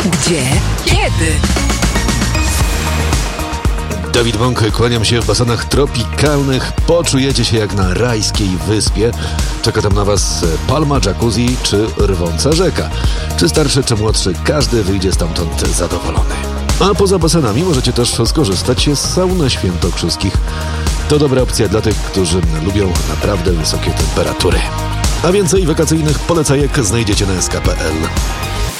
Gdzie? Kiedy? Dawid Bąk, kłaniam się w basenach tropikalnych. Poczujecie się jak na rajskiej wyspie. Czeka tam na was palma, jacuzzi czy rwąca rzeka. Czy starszy, czy młodszy, każdy wyjdzie stamtąd zadowolony. A poza basenami możecie też skorzystać z saun świętokrzyskich. To dobra opcja dla tych, którzy lubią naprawdę wysokie temperatury. A więcej wakacyjnych polecajek znajdziecie na sk.pl.